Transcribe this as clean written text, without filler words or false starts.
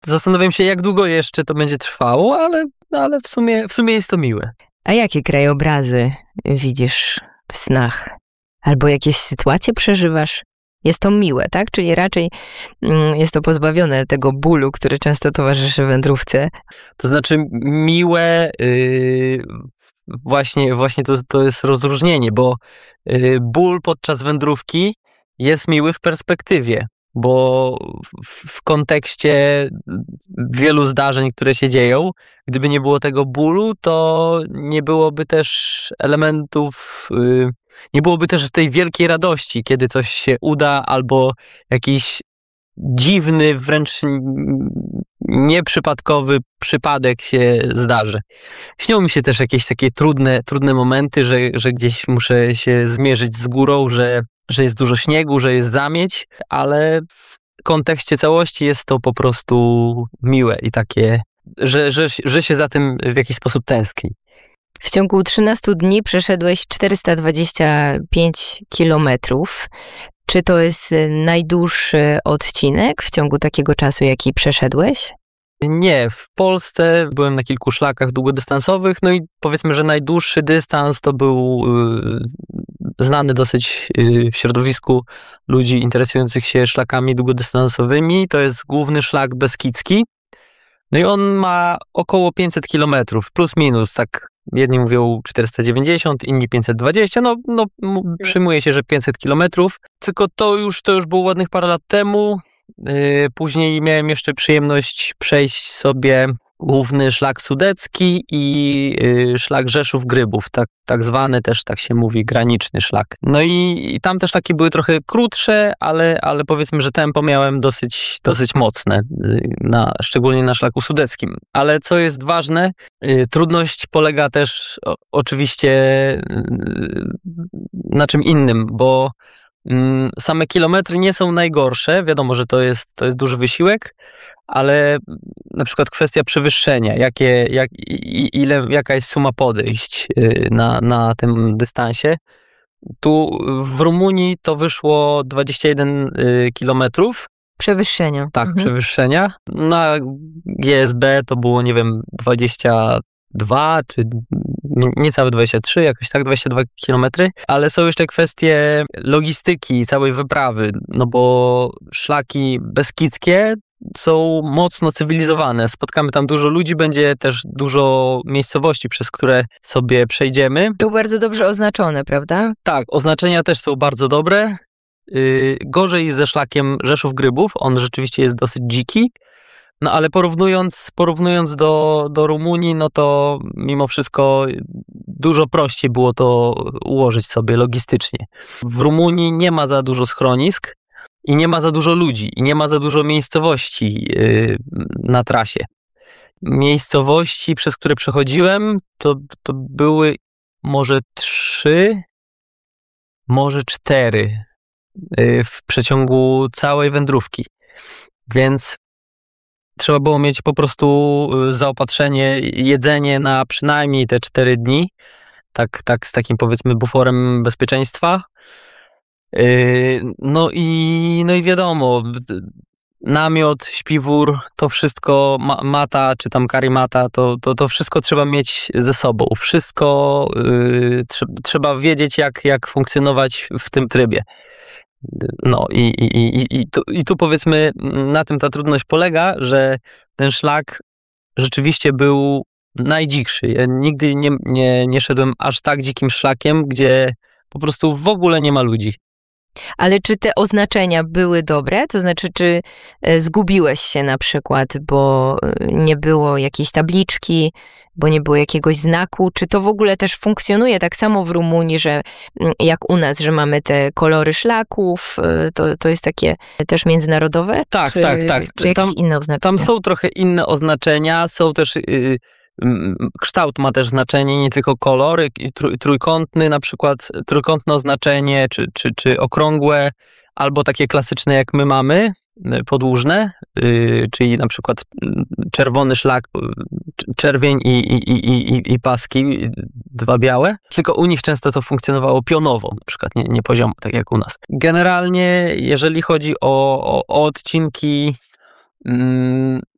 Zastanawiam się, jak długo jeszcze to będzie trwało, ale w sumie jest to miłe. A jakie krajobrazy widzisz w snach? Albo jakieś sytuacje przeżywasz? Jest to miłe, tak? Czyli raczej jest to pozbawione tego bólu, który często towarzyszy wędrówce. To znaczy miłe, właśnie to jest rozróżnienie, bo ból podczas wędrówki jest miły w perspektywie, bo w kontekście wielu zdarzeń, które się dzieją, gdyby nie było tego bólu, to nie byłoby też elementów, nie byłoby też tej wielkiej radości, kiedy coś się uda, albo jakiś dziwny, wręcz nieprzypadkowy przypadek się zdarzy. Śnią mi się też jakieś takie trudne momenty, że gdzieś muszę się zmierzyć z górą, że jest dużo śniegu, że jest zamieć, ale w kontekście całości jest to po prostu miłe i takie, że się za tym w jakiś sposób tęskni. W ciągu 13 dni przeszedłeś 425 kilometrów. Czy to jest najdłuższy odcinek w ciągu takiego czasu, jaki przeszedłeś? Nie, w Polsce byłem na kilku szlakach długodystansowych, no i powiedzmy, że najdłuższy dystans to był znany dosyć w środowisku ludzi interesujących się szlakami długodystansowymi. To jest główny szlak beskidzki. No i on ma około 500 kilometrów, plus minus, tak jedni mówią 490, inni 520, przyjmuje się, że 500 kilometrów. Tylko to już było ładnych parę lat temu. Później miałem jeszcze przyjemność przejść sobie główny szlak sudecki i szlak Rzeszów-Grybów, tak zwany też, tak się mówi, graniczny szlak. No i tam też takie były trochę krótsze, ale powiedzmy, że tempo miałem dosyć mocne, szczególnie na szlaku sudeckim. Ale co jest ważne, trudność polega też oczywiście na czym innym, bo same kilometry nie są najgorsze, wiadomo, że to jest duży wysiłek, ale na przykład kwestia przewyższenia, jaka jest suma podejść na tym dystansie. Tu w Rumunii to wyszło 21 kilometrów. Przewyższenia. Tak, przewyższenia. Na GSB to było, nie wiem, 22 czy niecałe 23, jakoś tak, 22 kilometry, ale są jeszcze kwestie logistyki całej wyprawy, no bo szlaki beskidzkie są mocno cywilizowane. Spotkamy tam dużo ludzi, będzie też dużo miejscowości, przez które sobie przejdziemy. To bardzo dobrze oznaczone, prawda? Tak, oznaczenia też są bardzo dobre. Gorzej ze szlakiem Rzeszów-Grybów, on rzeczywiście jest dosyć dziki. No ale porównując do Rumunii, no to mimo wszystko dużo prościej było to ułożyć sobie logistycznie. W Rumunii nie ma za dużo schronisk i nie ma za dużo ludzi i nie ma za dużo miejscowości na trasie. Miejscowości, przez które przechodziłem, to były może 3, może 4 w przeciągu całej wędrówki. Więc trzeba było mieć po prostu zaopatrzenie, jedzenie na przynajmniej te 4 dni, tak z takim powiedzmy buforem bezpieczeństwa. No i wiadomo, namiot, śpiwór, to wszystko, mata czy tam karimata, to wszystko trzeba mieć ze sobą. Wszystko trzeba wiedzieć, jak funkcjonować w tym trybie. No i tu powiedzmy na tym ta trudność polega, że ten szlak rzeczywiście był najdzikszy. Ja nigdy nie szedłem aż tak dzikim szlakiem, gdzie po prostu w ogóle nie ma ludzi. Ale czy te oznaczenia były dobre? To znaczy, czy zgubiłeś się na przykład, bo nie było jakiejś tabliczki, bo nie było jakiegoś znaku? Czy to w ogóle też funkcjonuje tak samo w Rumunii, że jak u nas, że mamy te kolory szlaków, to jest takie też międzynarodowe? Tak, tak. Czy jakieś inne oznaczenia? Tam są trochę inne oznaczenia, są też... Kształt ma też znaczenie, nie tylko kolory, trójkątny na przykład, trójkątne oznaczenie, czy okrągłe, albo takie klasyczne jak my mamy, podłużne, czyli na przykład czerwony szlak, czerwień i paski, 2 białe. Tylko u nich często to funkcjonowało pionowo, na przykład nie poziomo, tak jak u nas. Generalnie, jeżeli chodzi o odcinki,